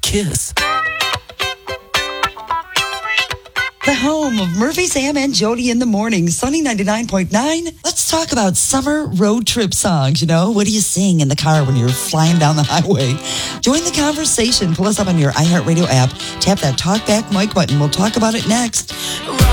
Kiss. The home of Murphy, Sam, and Jody in the morning. Sunny 99.9. Let's talk about summer road trip songs. You know, what do you sing in the car when you're flying down the highway? Join the conversation. Pull us up on your iHeartRadio app. Tap that talk back mic button. We'll talk about it next.